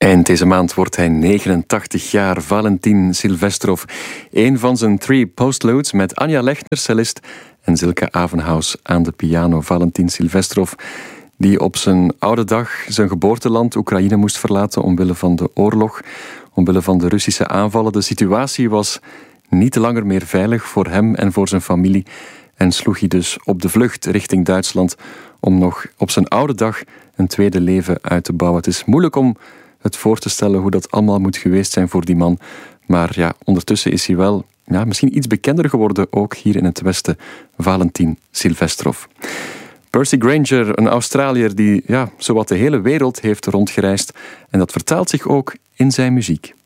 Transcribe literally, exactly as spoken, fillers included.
Eind deze maand wordt hij negenentachtig jaar, Valentin Silvestrov. Een van zijn three postludes met Anja Lechner, cellist, en Silke Avenhaus aan de piano. Valentin Silvestrov, die op zijn oude dag zijn geboorteland Oekraïne moest verlaten omwille van de oorlog, omwille van de Russische aanvallen. De situatie was niet langer meer veilig voor hem en voor zijn familie en sloeg hij dus op de vlucht richting Duitsland om nog op zijn oude dag een tweede leven uit te bouwen. Het is moeilijk om het voor te stellen hoe dat allemaal moet geweest zijn voor die man. Maar ja, ondertussen is hij wel ja, misschien iets bekender geworden, ook hier in het Westen. Valentin Silvestrov. Percy Grainger, een Australiër die ja, zowat de hele wereld heeft rondgereisd. En dat vertaalt zich ook in zijn muziek.